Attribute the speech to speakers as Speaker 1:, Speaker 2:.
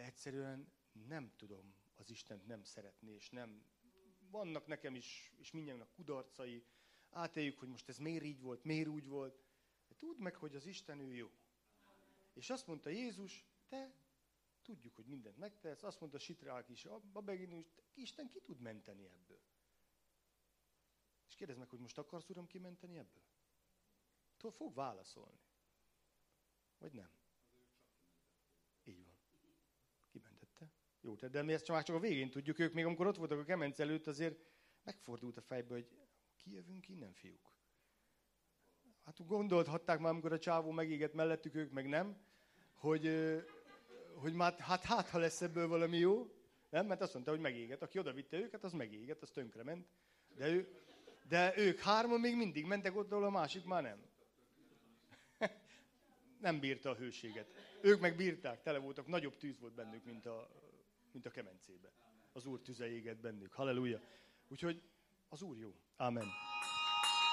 Speaker 1: egyszerűen nem tudom az Istent nem szeretni, és nem... Vannak nekem is, és mindjárt kudarcai, átéljük, hogy most ez miért így volt, miért úgy volt. De tudd meg, hogy az Isten ő jó. És azt mondta Jézus, te tudjuk, hogy mindent megtesz, azt mondta Sitrák is, a Beginő is, Isten ki tud menteni ebből. És kérdezd meg, hogy most akarsz, Uram, kimenteni ebből? Fog válaszolni. Vagy nem? Így van. Kimentette. Jó, de mi ezt csak a végén tudjuk. Ők még amikor ott voltak a kemence előtt, azért megfordult a fejbe, hogy kijövünk innen, fiúk. Hát gondolhatták már, amikor a csávó megégett mellettük, ők meg nem, hogy már, hát ha lesz ebből valami jó. Nem? Mert azt mondta, hogy megégett. Aki odavitte őket, az megégett, az tönkrement. De ők hárman még mindig mentek ott, ahol a másik már nem. Nem bírta a hőséget. Ők meg bírták, tele voltak, nagyobb tűz volt bennük, mint a kemencébe. Az Úr tüze égett bennük. Halleluja. Úgyhogy az Úr jó. Amen.